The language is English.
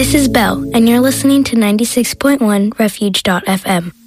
This is Belle, and you're listening to 96.1 Refuge.fm.